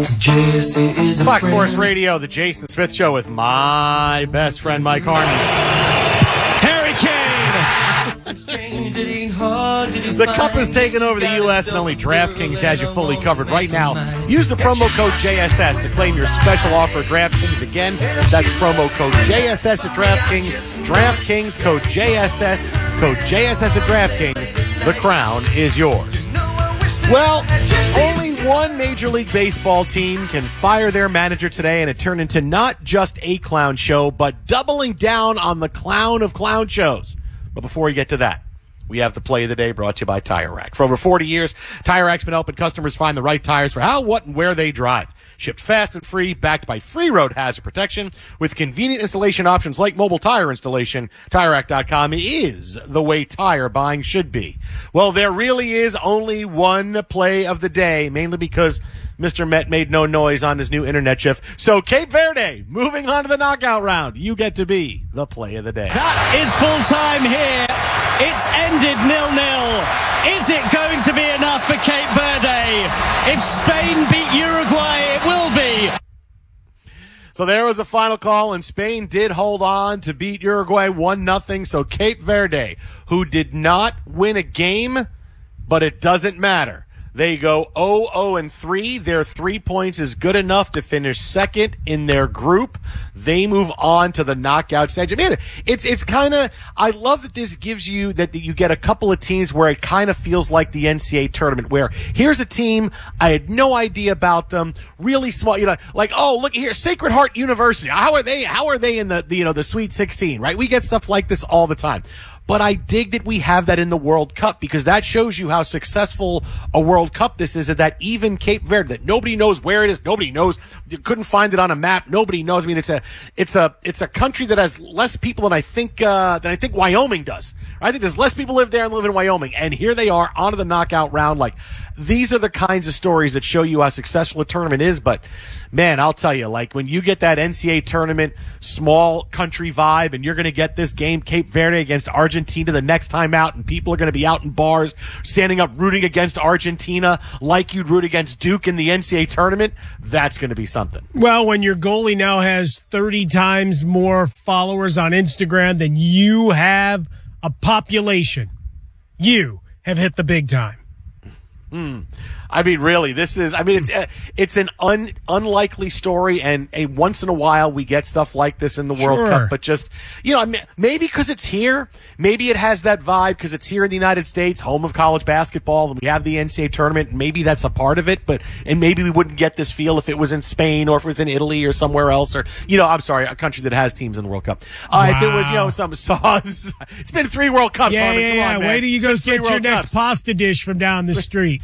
Fox Sports Radio, the Jason Smith Show with my best friend, Mike Harmon. Harry Kane! The Cup has taken over the U.S. and only DraftKings has you fully covered right now. Use the promo code JSS to claim your special offer at DraftKings. Again, that's promo code JSS at DraftKings. DraftKings, code JSS, code JSS at DraftKings. The crown is yours. Well, only one Major League Baseball team can fire their manager today, and it turned into not just a clown show, but doubling down on the clown of clown shows. But before we get to that, we have the play of the day brought to you by Tire Rack. For over 40 years, Tire Rack's been helping customers find the right tires for how, what, and where they drive. Shipped fast and free, backed by free road hazard protection. With convenient installation options like mobile tire installation, TireRack.com is the way tire buying should be. Well, there really is only one play of the day, mainly because Mr. Met made no noise on his new internet shift. So Cape Verde, moving on to the knockout round. You get to be the play of the day. That is full time here. It's ended 0-0. Is it going to be enough for Cape Verde? If Spain beat Uruguay, it will be. So there was a final call, and Spain did hold on to beat Uruguay 1-0. So Cape Verde, who did not win a game, but it doesn't matter. They go 0-3. Their 3 points is good enough to finish second in their group. They move on to the knockout stage. I mean, it's kind of, I love that this gives you, that you get a couple of teams where it kind of feels like the NCAA tournament, where here's a team, I had no idea about them, really small, like, oh, look here, Sacred Heart University. How are they in the Sweet 16, right? We get stuff like this all the time. But I dig that we have that in the World Cup, because that shows you how successful a World Cup this is, that even Cape Verde, that nobody knows where it is, nobody knows, you couldn't find it on a map, nobody knows. I mean, it's a country that has less people than I think Wyoming does. I think there's less people live there and live in Wyoming, and here they are onto the knockout round. Like, these are the kinds of stories that show you how successful a tournament is. But man, I'll tell you, like, when you get that NCAA tournament small country vibe, and you're going to get this game, Cape Verde against Argentina, the next time out, and people are going to be out in bars standing up rooting against Argentina like you'd root against Duke in the NCAA tournament, that's going to be something. Well, when your goalie now has 30 times more followers on Instagram than you have a population, you have hit the big time. I mean, really, it's an unlikely story, and once in a while we get stuff like this in the World Cup, but just, maybe because it's here, maybe it has that vibe because it's here in the United States, home of college basketball, and we have the NCAA tournament, and maybe that's a part of it, and maybe we wouldn't get this feel if it was in Spain or if it was in Italy or somewhere else, or, I'm sorry, a country that has teams in the World Cup. Wow. If it was, some sauce, it's been 3 World Cups. Yeah, Harmon. Come on, man. Wait till you go get your next pasta dish from down the street.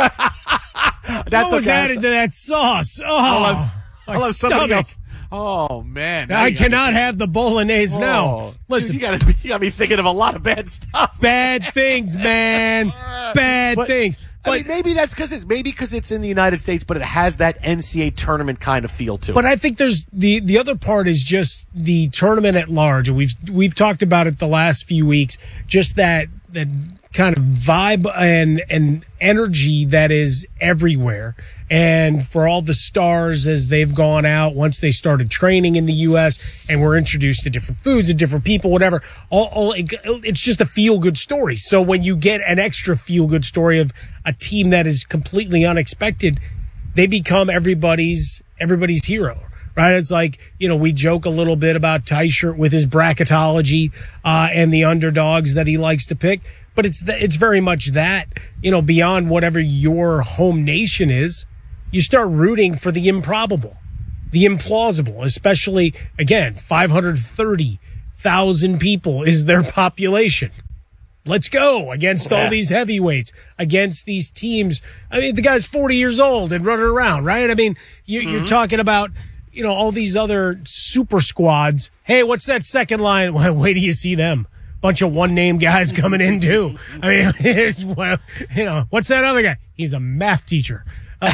That's what was added to that sauce? Oh, I love somebody else. Oh, man. I cannot have the bolognese now. Listen. Dude, you got me thinking of a lot of bad stuff. Bad things, man. Bad things. But I mean, maybe that's because it's in the United States, but it has that NCAA tournament kind of feel to it. But I think there's the other part is just the tournament at large. And we've talked about it the last few weeks, just that kind of vibe and energy that is everywhere. And for all the stars as they've gone out, once they started training in the U.S. and were introduced to different foods and different people, whatever, it's just a feel-good story. So when you get an extra feel-good story of a team that is completely unexpected, they become everybody's hero. Right? It's like, we joke a little bit about Teichert with his bracketology and the underdogs that he likes to pick. But it's very much that, beyond whatever your home nation is, you start rooting for the improbable, the implausible, especially, again, 530,000 people is their population. Let's go against all these heavyweights, against these teams. I mean, the guy's 40 years old and running around, right? I mean, you're talking about, all these other super squads. Hey, what's that second line? Well, wait till you see them. Bunch of one-name guys coming in, too. I mean, what's that other guy? He's a math teacher.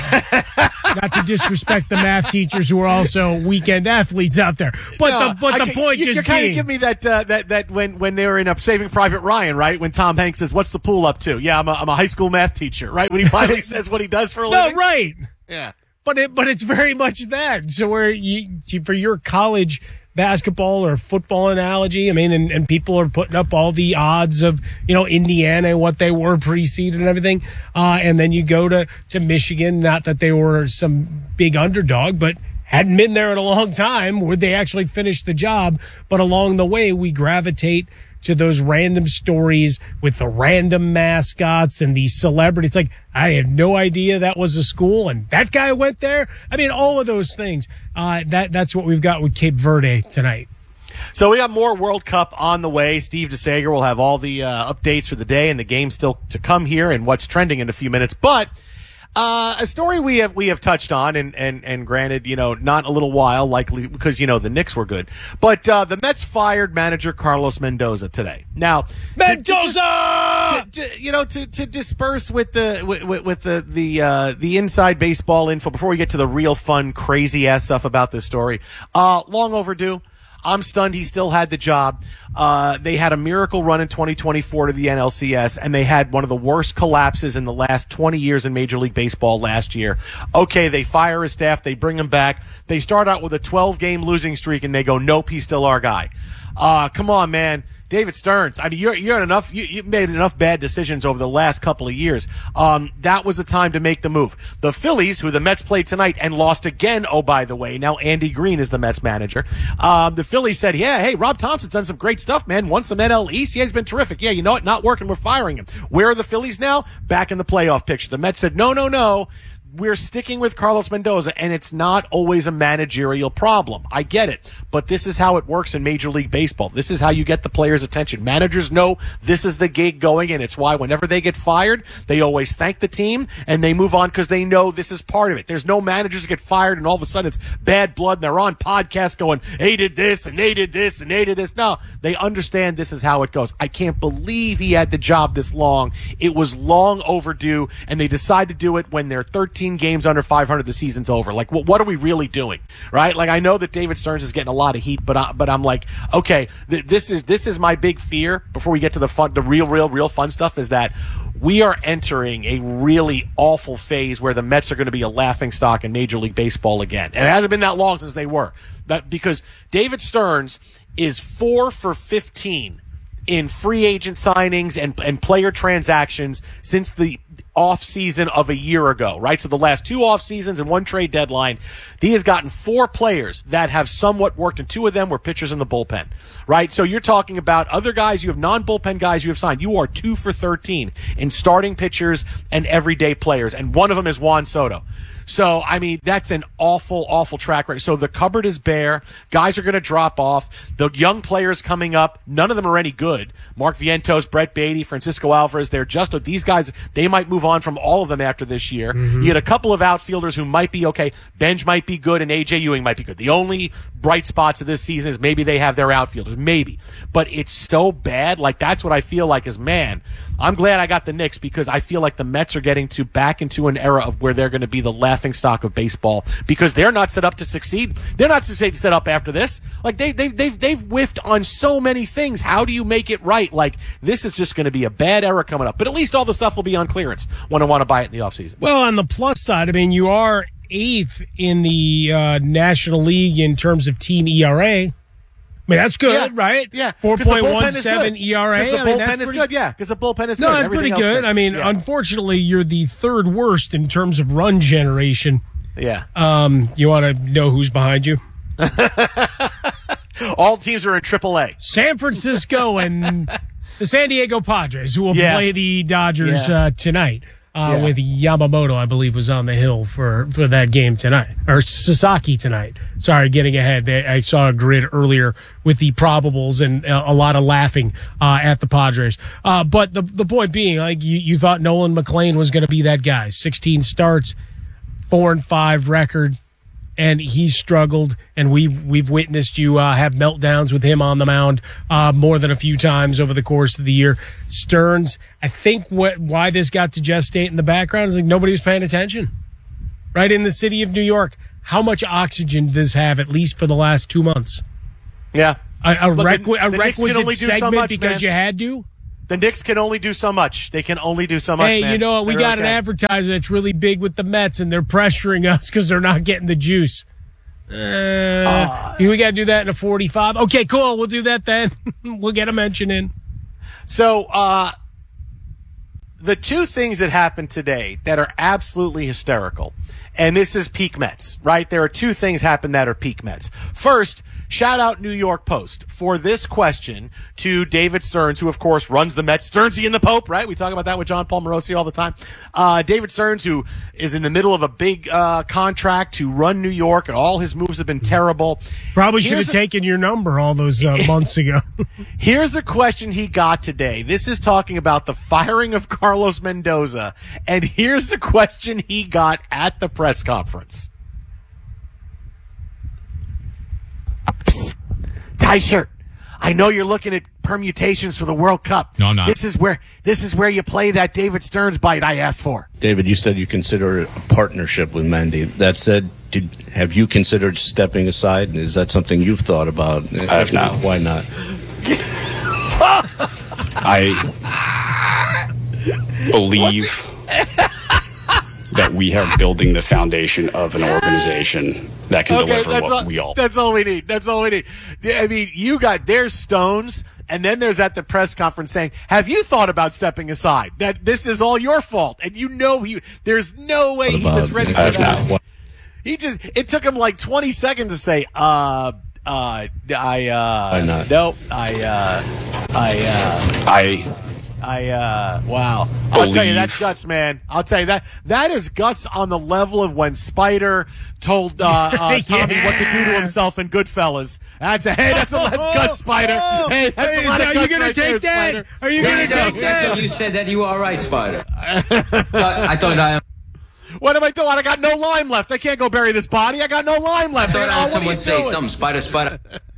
Not to disrespect the math teachers who are also weekend athletes out there, but the point just you're kind of giving me that when they were in Saving Private Ryan, right? When Tom Hanks says, "What's the pool up to?" Yeah, I'm a high school math teacher, right? When he finally says what he does for a living. No, right? Yeah. But it's very much that. So where for your college basketball or football analogy, I mean, and people are putting up all the odds of, Indiana, what they were pre-seed and everything. And then you go to Michigan, not that they were some big underdog, but hadn't been there in a long time. Would they actually finish the job? But along the way, we gravitate to those random stories with the random mascots and these celebrities. Like, I had no idea that was a school and that guy went there. I mean, all of those things. That's what we've got with Cape Verde tonight. So we got more World Cup on the way. Steve DeSager will have all the updates for the day and the game still to come here and what's trending in a few minutes. But a story we have touched on, and granted, not a little while, likely because, the Knicks were good. But the Mets fired manager Carlos Mendoza today. Now, Mendoza! To disperse with the inside baseball info before we get to the real fun, crazy ass stuff about this story. Long overdue. I'm stunned he still had the job. They had a miracle run in 2024 to the NLCS, and they had one of the worst collapses in the last 20 years in Major League Baseball last year. Okay, they fire his staff. They bring him back. They start out with a 12-game losing streak, and they go, nope, he's still our guy. Come on, man. David Stearns, I mean, you've made enough bad decisions over the last couple of years. That was the time to make the move. The Phillies, who the Mets played tonight and lost again, oh, by the way, now Andy Green is the Mets manager. The Phillies said, yeah, hey, Rob Thompson's done some great stuff, man. Won some NL East. Yeah, he's been terrific. Yeah, you know what? Not working. We're firing him. Where are the Phillies now? Back in the playoff picture. The Mets said, no. We're sticking with Carlos Mendoza, and it's not always a managerial problem. I get it, but this is how it works in Major League Baseball. This is how you get the players' attention. Managers know this is the gig going, and it's why whenever they get fired, they always thank the team, and they move on because they know this is part of it. There's no managers that get fired, and all of a sudden it's bad blood, and they're on podcasts going, they did this, and they did this, and they did this. No, they understand this is how it goes. I can't believe he had the job this long. It was long overdue, and they decided to do it when they're 13 games under 500, the season's over. Like, what are we really doing, right? Like, I know that David Stearns is getting a lot of heat, but I'm like, okay, this is my big fear before we get to the real fun stuff, is that we are entering a really awful phase where the Mets are going to be a laughingstock in Major League Baseball again. And it hasn't been that long since they were. Because David Stearns is 4 for 15 in free agent signings and player transactions since the off season of a year ago, right? So the last 2 off seasons and 1 trade deadline, he has gotten 4 players that have somewhat worked, and 2 of them were pitchers in the bullpen, right? So you're talking about other guys, you have non-bullpen guys you have signed. You are 2 for 13 in starting pitchers and everyday players, and one of them is Juan Soto. So, I mean, that's an awful, awful track record. So the cupboard is bare. Guys are going to drop off. The young players coming up, none of them are any good. Mark Vientos, Brett Beatty, Francisco Alvarez, these guys, they might move on from all of them after this year. Mm-hmm. You had a couple of outfielders who might be okay. Benj might be good and A.J. Ewing might be good. The only bright spots of this season is maybe they have their outfielders. Maybe. But it's so bad. Like, that's what I feel like is, man, I'm glad I got the Knicks, because I feel like the Mets are getting back into an era of where they're going to be the laughingstock of baseball, because they're not set up to succeed. They're not set up after this. Like, they've whiffed on so many things. How do you make it right? Like, this is just going to be a bad era coming up. But at least all the stuff will be on clearance when I want to buy it in the offseason. Well, on the plus side, I mean, you are 8th in the National League in terms of team ERA. I mean, that's good, right? Yeah. 4.17 ERA. Because the bullpen is good, yeah. Because the bullpen is good. No, that's pretty good. I mean, unfortunately, you're the 3rd worst in terms of run generation. Yeah. You want to know who's behind you? All teams are in AAA. San Francisco and the San Diego Padres, who will play the Dodgers tonight. With Yamamoto, I believe, was on the hill for that game tonight. Or Sasaki tonight. Sorry, getting ahead. I saw a grid earlier with the probables and a lot of laughing at the Padres. But the point being, like, you thought Nolan McLean was going to be that guy. 16 starts, 4-5 record, and he's struggled, and we've witnessed you have meltdowns with him on the mound more than a few times over the course of the year. Stearns, I think why this got to gestate in the background is like nobody was paying attention. Right in the city of New York, how much oxygen does this have, at least for the last 2 months? Yeah. A requisite segment so much, because man. You had to? The Knicks can only do so much. They can only do so much, Hey, man. you know what? We got an advertiser that's really big with the Mets, and they're pressuring us because they're not getting the juice. We got to do that in a 45. Okay, cool. We'll do that then. We'll get a mention in. So, the two things that happened today that are absolutely hysterical, and this is peak Mets, right? There are two things happen that are peak Mets. First, shout out New York Post for this question to David Stearns, who, of course, runs the Mets. Stearnsy and the Pope, right? We talk about that with John Paul Morosi all the time. David Stearns, who is in the middle of a big contract to run New York, and all his moves have been terrible. Probably should have taken your number all those months ago. Here's a question he got today. This is talking about the firing of Carlos Mendoza, and here's the question he got at the press conference. Psst, tie shirt. I know you're looking at permutations for the World Cup. No, I'm not. This is where you play that David Stearns bite I asked for. David, you said you consider it a partnership with Mendy. That said, have you considered stepping aside? Is that something you've thought about? I have not. Why not? I believe that we are building the foundation of an organization that can deliver what we all. That's all we need. That's all we need. I mean, there's Stones, and then there's at the press conference saying, have you thought about stepping aside? That this is all your fault. And there's no way he was ready for that. It took him like 20 seconds to say, why not? No, wow. I'll tell you, that's guts, man. I'll tell you that is guts on the level of when Spider told Tommy what to do to himself in Goodfellas. That's guts, Spider. Hey, that's a lot of guts right there, Spider. Are you going to take that? You said that you are right, Spider. I thought I. What am I doing? I got no lime left. I can't go bury this body. I got no lime left. I heard someone say something. Spider.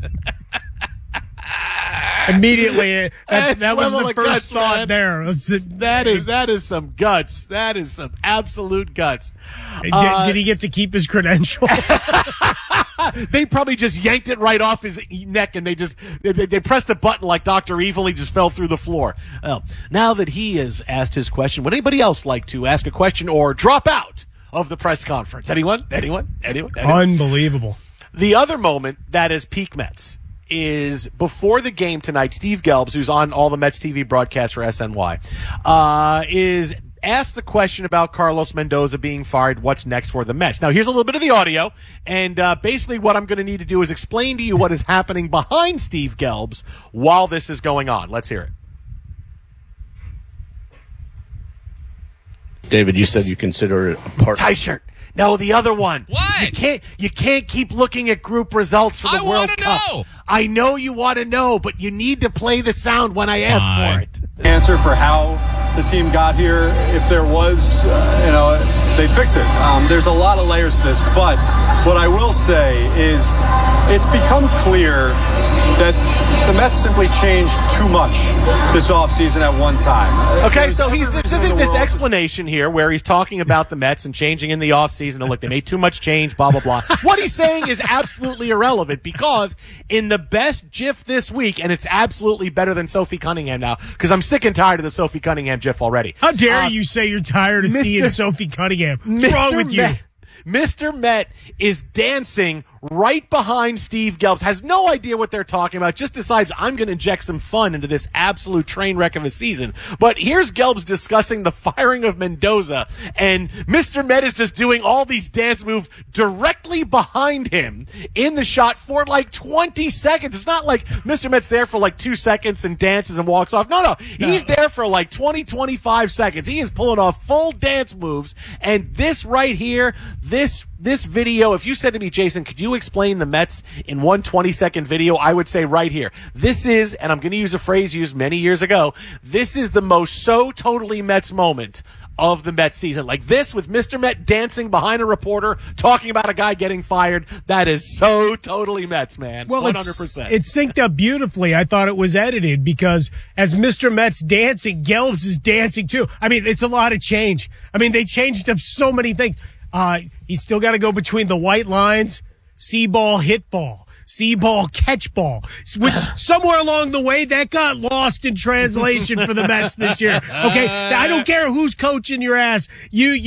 Immediately, that was the first guts, thought man. there. That is some guts. That is some absolute guts. Did he get to keep his credential? They probably just yanked it right off his neck, and they pressed a button like Dr. Evil. He just fell through the floor. Well, now that he has asked his question, would anybody else like to ask a question or drop out of the press conference? Anyone? Unbelievable. The other moment that is peak Mets is before the game tonight. Steve Gelbs, who's on all the Mets TV broadcasts for SNY, is asked the question about Carlos Mendoza being fired. What's next for the Mets? Now, here's a little bit of the audio, and basically what I'm going to need to do is explain to you what is happening behind Steve Gelbs while this is going on. Let's hear it. David, you said you consider it a partnership. Tie shirt. No, the other one. What? You can't keep looking at group results for the World Cup. Know. I know you want to know, but you need to play the sound when I ask for it. Answer for how the team got here, if there was, they'd fix it. There's a lot of layers to this, but what I will say is it's become clear that the Mets simply changed too much this offseason at one time. Okay, so he's giving this explanation here where he's talking about the Mets and changing in the offseason. And look, they made too much change, blah, blah, blah. What he's saying is absolutely irrelevant because in the best GIF this week, and it's absolutely better than Sophie Cunningham now, because I'm sick and tired of the Sophie Cunningham GIF already. How dare you say you're tired of seeing Sophie Cunningham? What's wrong with you? Mr. Met is dancing right behind Steve Gelbs, has no idea what they're talking about, just decides I'm going to inject some fun into this absolute train wreck of a season. But here's Gelbs discussing the firing of Mendoza, and Mr. Met is just doing all these dance moves directly behind him in the shot for like 20 seconds. It's not like Mr. Met's there for like 2 seconds and dances and walks off. No. He's there for like 20, 25 seconds. He is pulling off full dance moves, and this right here, this video, if you said to me, Jason, could you explain the Mets in one 20-second video, I would say right here. This is, and I'm going to use a phrase used many years ago, this is the most so totally Mets moment of the Mets season. Like this with Mr. Met dancing behind a reporter talking about a guy getting fired. That is so totally Mets, man. Well, 100%. It's synced up beautifully. I thought it was edited because as Mr. Met's dancing, Gelbs is dancing too. I mean, it's a lot of change. I mean, they changed up so many things. He's still got to go between the white lines, see ball, hit ball. see ball, catch ball, which somewhere along the way that got lost in translation for the Mets this year. Okay, I don't care who's coaching your ass. You